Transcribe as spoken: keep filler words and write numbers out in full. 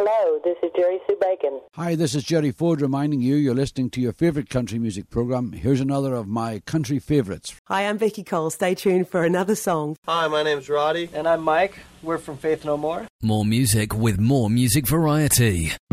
Hello, this is Jerry Sue Bacon. Hi, this is Jerry Ford reminding you you're listening to your favourite country music programme. Here's another of my country favourites. Hi, I'm Vicky Cole. Stay tuned for another song. Hi, my name's Roddy. And I'm Mike. We're from Faith No More. More music with more music variety.